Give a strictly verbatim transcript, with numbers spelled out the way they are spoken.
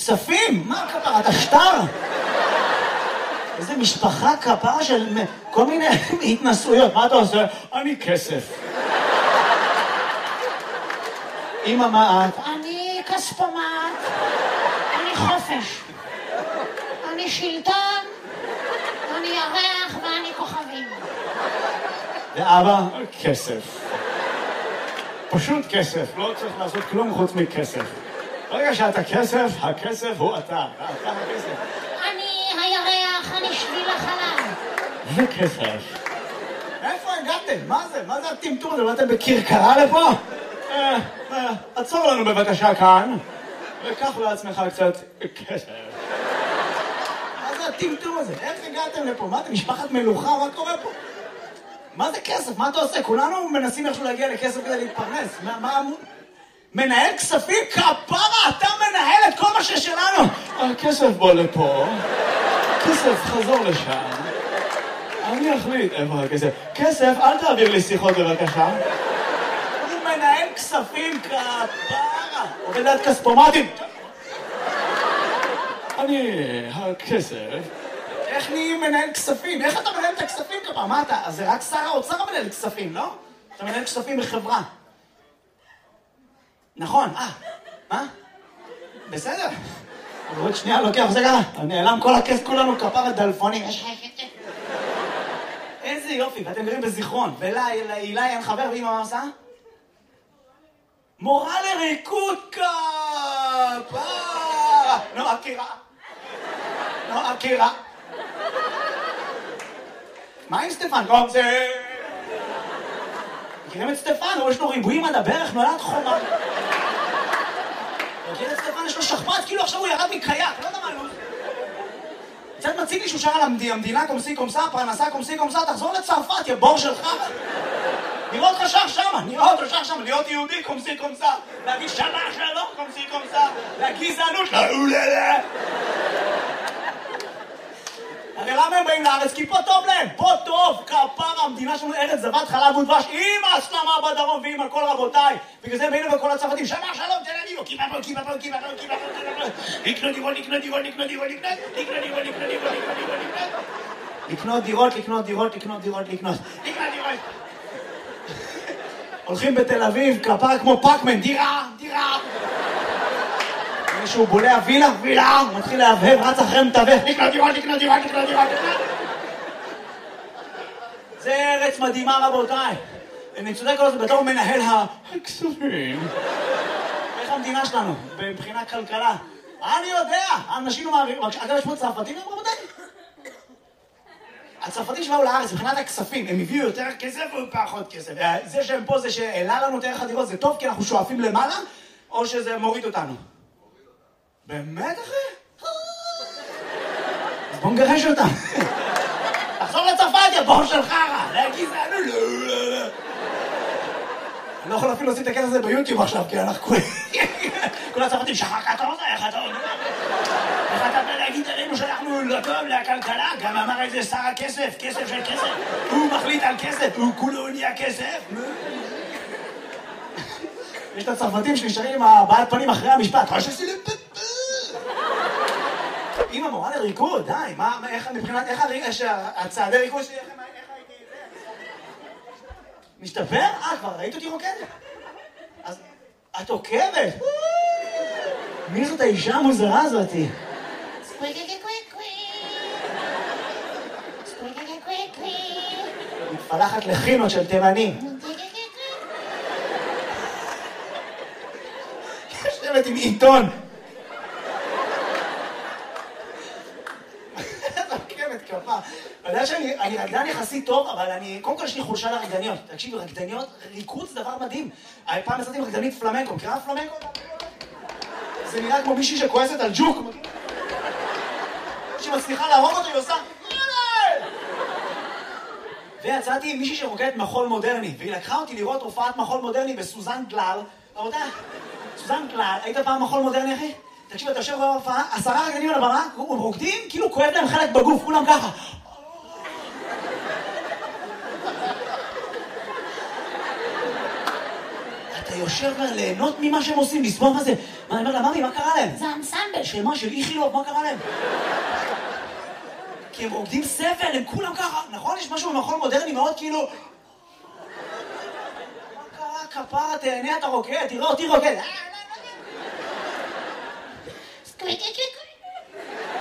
כספים? מה כפרה? אתה שטר? איזה משפחה כפרה של כל מיני התנסויות. מה אתה עושה? אני כסף. אמא, מה את? אני כספומט. אני חופש. אני שלטון. אני ירח ואני כוכבים. ואבא? כסף. פשוט כסף. לא צריך לעשות כלום חוץ מכסף. ברגע שאתה כסף, הכסף הוא אתה. אתה הכסף. אני הירח, אני שביל החלל. וכסף. איפה הגעתם? מה זה? מה זה הטמטום הזה? באתם בקרקרה לפה? אה, אה, עצור לנו בבקשה כאן, וקח לעצמך קצת כסף. מה זה הטמטום הזה? איך הגעתם לפה? מה אתם משפחת מלוכה? מה קורה פה? מה זה כסף? מה אתה עושה? כולנו מנסים איכשהו להגיע לכסף כדי להתפרנס. מה, מה... מנהל כספים? כפרה, אתה מנהל את כל מה ששלנו. הכסף בוא לפה. כסף, חזור לשם. אני אחליט איפה הכסף. כסף, אל תעביר לי שיחות בבקשה. הוא מנהל כספים, כפרה. עובד ליד כספומטים. אני... הכסף. איך נהיים מנהל כספים? איך אתה מנהל את הכספים כפרה? מה אתה? אז זה רק שר האוצר מנהל כספים, לא? אתה מנהל כספים בחברה. נכון, אה, מה? בסדר. עוד שנייה לוקח, זה ככה. נעלם כל הכסף, כולנו כפרה דלפונים. יש לך כסף. איזה יופי, ואתם גרים בזיכרון. ולאילי אין חבר, ואמא מה עושה? מורה לריקוד כפרה. נו, אקירה. נו, אקירה. מה עם סטפן? לא, זה... מכירים את סטפן? יש לו ריבועים עד הברך, נולד חומה. מכיר את סטפן? יש לו שכפ"ץ, כאילו עכשיו הוא ירד מקייק, לא יודע מה לא. קצת מציג לי שהוא שר על המדינה קומסי קומסה, פרנסה קומסי קומסה, תחזור לצרפת, יא בור שלך. נראה אותך שר שמה, נראה אותך שר שמה, להיות יהודי קומסי קומסה, להגיד שנה שלום קומסי קומסה, לגזענות, לאוללה. הרי למה הם באים לארץ? כי פה טוב להם, פה טוב, כפרה, המדינה שלנו ארץ זבת חלב ודבש, עם ההסלמה בדרום ועם הכל רבותיי. בגלל זה הם באים לכל הצרפתים, שמה שלום, תל אביב, קיבה פה, קיבה פה, קיבה פה, קיבה פה, קיבה פה, לקנות דירות, לקנות דירות, לקנות דירות, לקנות דירות, לקנות דירות, לקנות דירות, לקנות דירות, לקנות דירות, לקנות לקנות דירות. הולכים בתל אביב, כפרה כמו פאקמן, דירה, דירה. מישהו בולע וילה, וילה, הוא מתחיל להבהב, רץ אחרי מתווך, לקנות דירות, לקנות דירות, לקנות דירות. זה ארץ מדהימה רבותיי. אני צודק כל זה בתור מנהל הכספים. איך המדינה שלנו, מבחינה כלכלה? אני יודע, האנשים מעריכים, אגב יש פה צרפתים, רבותיי? הצרפתים שבאו לארץ, מבחינת הכספים, הם הביאו יותר כסף או פחות כסף? זה שהם פה, זה שהעלה לנו את ערך הדירות, זה טוב כי אנחנו שואפים למעלה, או שזה מוריד אותנו? באמת אחי? אז בוא נגרש אותם. תחזור לצרפת, יא בור של חרא. להגיד זה, לא, לא, לא. אני לא יכול אפילו להוציא את הקטע הזה ביוטיוב עכשיו, כי אנחנו כולם... כל הצרפתים, שחק, אתה רוצה, איך אתה... איך אתה בא להגיד עלינו שאנחנו לא טוב לכלכלה? גם אמר איזה שר הכסף, כסף של כסף. הוא מחליט על כסף, הוא כולו נהיה כסף. יש את הצרפתים שנשארים עם הבעלת פנים אחרי המשפט. חושב שלי פפפ. אמא מורה לריקוד, די, מה, איך, מבחינת, איך הצעדי ריקוד שלי, איך הייתי זה? משתפר? אה, כבר ראית אותי רוקדת? אז, את עוקבת? מי זאת האישה המוזרה הזאתי? מתפלחת לחינות של תימנים. יושבת עם עיתון. אתה יודע שאני רקדן יחסית טוב, אבל אני, קודם כל יש לי חולשה לרקדניות. תקשיבו, רקדניות, ריקוד זה דבר מדהים. פעם יצאתי עם רקדנית פלמנקו, מכירה פלמנקו? זה נראה כמו מישהי שכועסת על ג'וק. שמצליחה להרוג אותו, היא עושה... ויצאתי עם מישהי שרוקדת מחול מודרני, והיא לקחה אותי לראות הופעת מחול מודרני בסוזן דלל. רבותיי, סוזן דלל, היית פעם מחול מודרני, אחי? תקשיב, אתה יושב בהופעה, עשרה רקדנים על הבמה, הם רוקדים, כאילו כואב להם חלק בגוף, כולם ככה. אתה יושב ליהנות ממה שהם עושים, לסבול מה זה. מה, אני אומר לה, ממי, מה קרה להם? זה אנסמבל. של מה? של איכילוב, מה קרה להם? כי הם עובדים סבל, הם כולם ככה. נכון? יש משהו במחול מודרני מאוד כאילו... מה קרה? כפרה, תהנה, אתה רוקד, תראה אותי רוקד. סקוויקי קוויקי